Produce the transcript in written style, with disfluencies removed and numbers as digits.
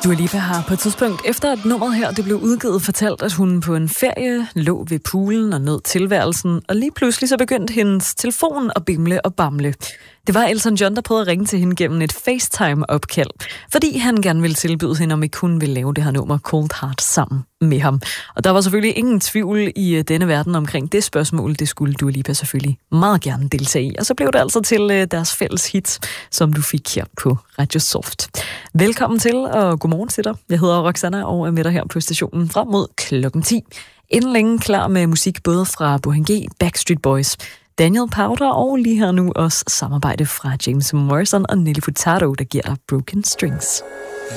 Dua Lipa har på et tidspunkt, efter at nummeret her det blev udgivet, fortalt, at hun på en ferie lå ved poolen og nød tilværelsen, og lige pludselig så begyndte hendes telefon at bimle og bamle. Det var Elton John, der prøvede at ringe til hende gennem et FaceTime-opkald, fordi han gerne ville tilbyde hende, om ikke hun ville lave det her nummer Cold Heart sammen med ham. Og der var selvfølgelig ingen tvivl i denne verden omkring det spørgsmål, det skulle Dua Lipa selvfølgelig meget gerne deltage i. Og så blev det altså til deres fælles hit, som du fik her på Radio Soft. Velkommen til, og godmorgen til dig. Jeg hedder Roxanna og er med dig her på stationen frem mod klokken 10. Inden længe klar med musik både fra Bohem G, Backstreet Boys, Daniel Powter og lige her nu også samarbejde fra James Morrison og Nelly Furtado, der giver Broken Strings.